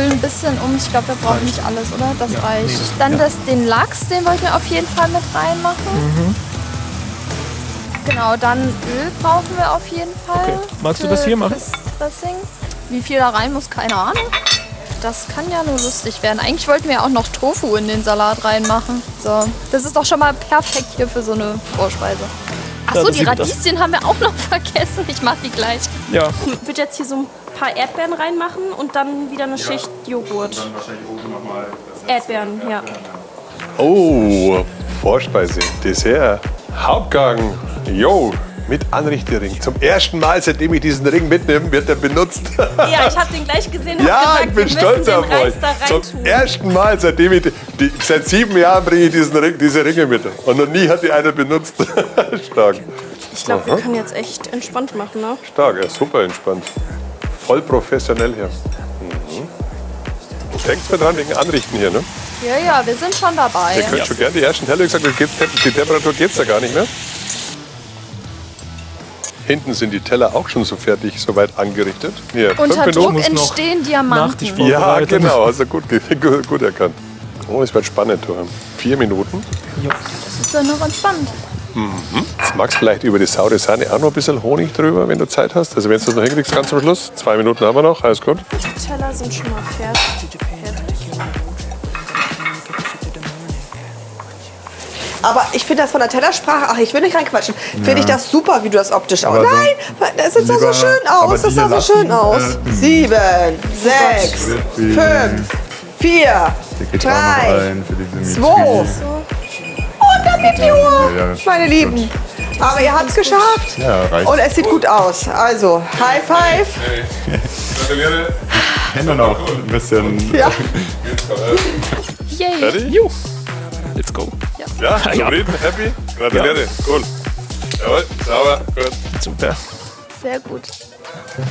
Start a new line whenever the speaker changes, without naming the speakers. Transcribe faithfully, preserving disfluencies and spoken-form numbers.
füllen ein bisschen um. Ich glaube, wir brauchen
Reicht.
nicht alles, oder? Das
Ja,
reicht.
nee, das-
Dann
ja.
das, den Lachs, den wollten wir auf jeden Fall mit reinmachen.
Mhm.
Genau, dann Öl brauchen wir auf jeden Fall.
Okay. Magst du
für
das hier machen?
Das Dressing. Wie viel da rein muss, keine Ahnung. Das kann ja nur lustig werden. Eigentlich wollten wir ja auch noch Tofu in den Salat reinmachen. So, das ist doch schon mal perfekt hier für so eine Vorspeise.
Ja,
Achso,
das
die
sieht das-
Radieschen haben wir auch noch vergessen. Ich mach die gleich.
Ja.
Ich würde jetzt hier so ein paar Erdbeeren reinmachen und dann wieder eine Schicht Joghurt.
Dann wahrscheinlich oben nochmal.
Erdbeeren, ja.
Oh, Vorspeise, Dessert, Hauptgang. Jo, mit Anrichtering. Zum ersten Mal, seitdem ich diesen Ring mitnehme, wird er benutzt.
Ja, ich habe den gleich gesehen und
Ja,
hab gesagt,
ich bin
wir
stolz
müssen
auf
den Reis
euch.
da
Zum
reintun.
ersten Mal, seitdem ich die, die, seit sieben Jahren bringe ich diesen Ring, diese Ringe mit. Und noch nie hat die einer benutzt. Stark.
Ich glaube, wir können jetzt echt entspannt machen, ne?
Stark, ja, super entspannt. Voll professionell hier. Mhm. Du denkst mir dran wegen Anrichten hier, ne?
Ja, ja, wir sind schon dabei.
Ihr könnt schon gerne die ersten Teller gesagt, das geht, die Temperatur geht ja gar nicht mehr. Hinten sind die Teller auch schon so fertig, soweit angerichtet. Hier,
Unter
fünf
Druck
Minuten.
noch
entstehen Diamanten.
Nachtisch
Ja,
vorbereiten.
genau, also gut, ge- gut, gut erkannt. Oh, es wird spannend, du. Vier Minuten.
Das ist ja noch entspannt.
Jetzt magst du vielleicht über die saure Sahne auch noch ein bisschen Honig drüber, wenn du Zeit hast. Also wenn du das noch hinkriegst, ganz zum Schluss. Zwei Minuten haben wir noch, alles gut.
Die Teller sind schon mal fertig. fertig.
Aber ich finde das von der Tellersprache, ach, ich will nicht reinquatschen, finde ich das super, wie du das optisch auch.
Aber so-
Nein, das sieht doch so
lieber-
schön
aber
aus, das
die
sah
hier
so schön
lassen,
aus.
äh,
Sieben, sechs,
Wie-
fünf, vier,
Die geht auch noch
drei,
rein für diese
zwei.
Mietsküche.
und dann die Uhr,
Ja, ja,
meine Lieben. Aber ihr habt es geschafft.
Ja, reicht.
Und es sieht gut aus. Also, High Five.
Gratuliere.
Hände noch ein bisschen.
Ja.
Yay.
Fertig?
Jo. Let's go.
Ja, zufrieden, happy? Gratuliere, cool. Jawohl, sauber, gut.
Super.
Sehr gut.